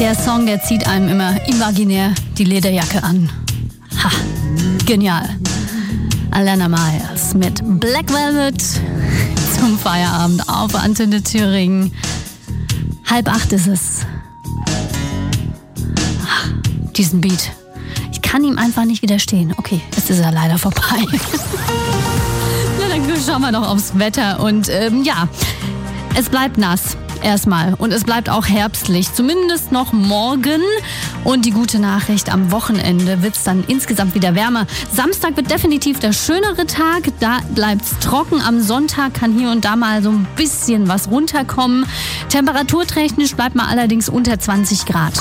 Der Song, der zieht einem immer imaginär die Lederjacke an. Ha, genial. Alana Myers mit Black Velvet zum Feierabend auf Antenne Thüringen. 7:30 ist es. Ach, diesen Beat. Ich kann ihm einfach nicht widerstehen. Okay, jetzt ist er leider vorbei. Na, dann schauen wir doch aufs Wetter. Und ja, es bleibt nass. Erstmal. Und es bleibt auch herbstlich. Zumindest noch morgen. Und die gute Nachricht, am Wochenende wird es dann insgesamt wieder wärmer. Samstag wird definitiv der schönere Tag. Da bleibt es trocken. Am Sonntag kann hier und da mal so ein bisschen was runterkommen. Temperaturtechnisch bleibt man allerdings unter 20 Grad.